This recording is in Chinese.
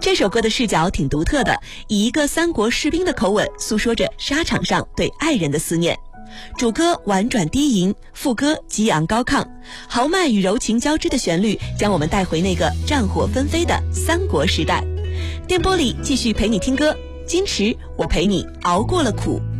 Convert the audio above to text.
这首歌的视角挺独特的，以一个三国士兵的口吻诉说着沙场上对爱人的思念。主歌婉转低吟，副歌激昂高亢，豪迈与柔情交织的旋律将我们带回那个战火纷飞的三国时代。电波里继续陪你听歌，矜持，我陪你熬过了苦。